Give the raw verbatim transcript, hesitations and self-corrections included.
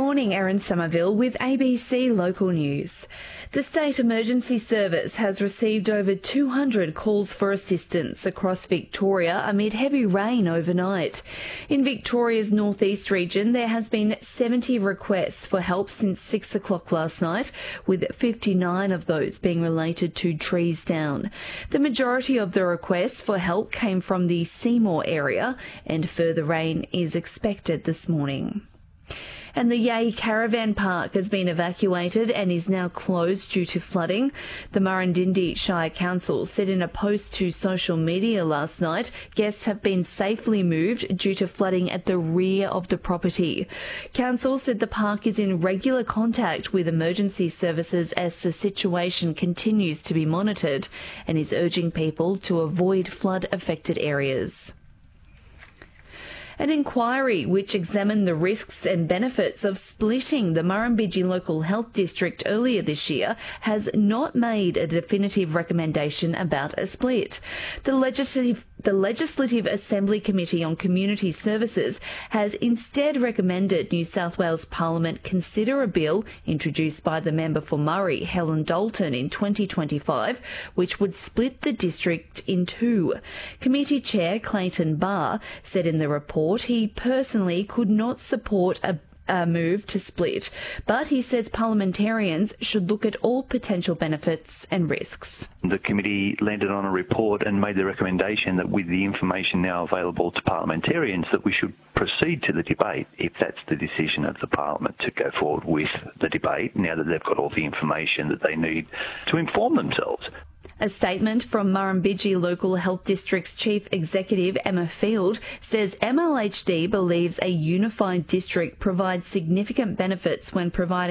morning, Erin Somerville with A B C Local News. The State Emergency Service has received over two hundred calls for assistance across Victoria amid heavy rain overnight. In Victoria's northeast region, there has been seventy requests for help since six o'clock last night, with fifty-nine of those being related to trees down. The majority of the requests for help came from the Seymour area, and further rain is expected this morning. And the Yea Caravan Park has been evacuated and is now closed due to flooding. The Murrindindi Shire Council said in a post to social media last night, guests have been safely moved due to flooding at the rear of the property. Council said the park is in regular contact with emergency services as the situation continues to be monitored and is urging people to avoid flood-affected areas. An inquiry which examined the risks and benefits of splitting the Murrumbidgee Local Health District earlier this year has not made a definitive recommendation about a split. The Legislative, the Legislative Assembly Committee on Community Services has instead recommended New South Wales Parliament consider a bill introduced by the member for Murray, Helen Dalton, in twenty twenty-five, which would split the district in two. Committee Chair Clayton Barr said in the report he personally could not support a a move to split, but he says parliamentarians should look at all potential benefits and risks. The committee landed on a report and made the recommendation that with the information now available to parliamentarians that we should proceed to the debate if that's the decision of the parliament to go forward with the debate now that they've got all the information that they need to inform themselves. A statement from Murrumbidgee Local Health District's Chief Executive Emma Field says M L H D believes a unified district provides significant benefits when providing